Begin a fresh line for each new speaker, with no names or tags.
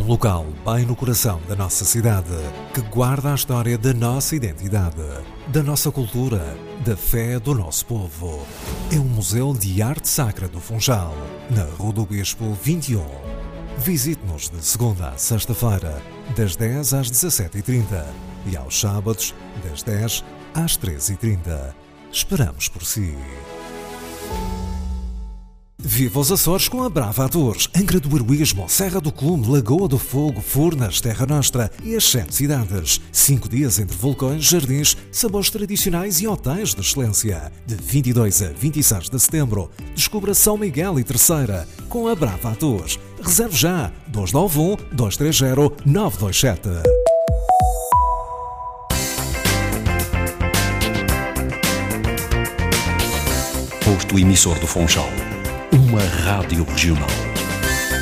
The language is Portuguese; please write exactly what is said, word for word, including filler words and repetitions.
local bem no coração da nossa cidade, que guarda a história da nossa identidade, da nossa cultura, da fé do nosso povo. É um museu de arte sacra do Funchal, na Rua do Bispo vinte e um. Visite-nos de segunda a sexta-feira, das dez às dezassete e trinta e aos sábados, das dez às treze e trinta. Esperamos por si. Viva os Açores com a Brava Atores, Angra do Heroísmo, Serra do Clume, Lagoa do Fogo, Furnas, Terra Nostra e as sete cidades. Cinco dias entre vulcões, jardins, sabores tradicionais e hotéis de excelência. De vinte e dois a vinte e seis de setembro, descubra São Miguel e Terceira com a Brava Atores. Reserve já dois nove um, dois três zero, nove dois sete.
Posto emissor do Funchal. Uma rádio regional.